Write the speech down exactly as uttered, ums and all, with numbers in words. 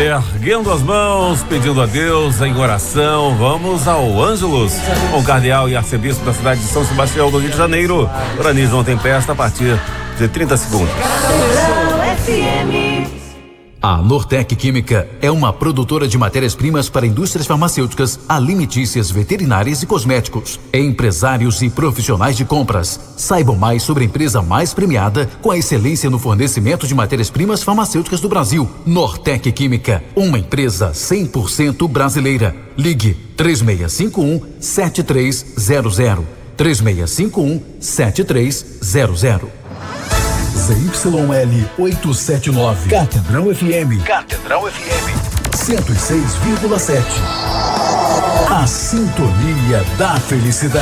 erguendo as mãos, pedindo a Deus em oração, vamos ao Ângelus, com o cardeal e arcebispo da cidade de São Sebastião do Rio de Janeiro. Granizo não tempesta a partir de trinta segundos. A Nortec Química é uma produtora de matérias-primas para indústrias farmacêuticas, alimentícias, veterinárias e cosméticos. Empresários e profissionais de compras. Saibam mais sobre a empresa mais premiada com a excelência no fornecimento de matérias-primas farmacêuticas do Brasil. Nortec Química, uma empresa cem por cento brasileira. Ligue três seis cinco um, sete três zero zero. três seis cinco um, sete três zero zero. Z Y L oitocentos e setenta e nove. Catedral F M. Catedral F M. cento e seis vírgula sete. A sintonia da felicidade.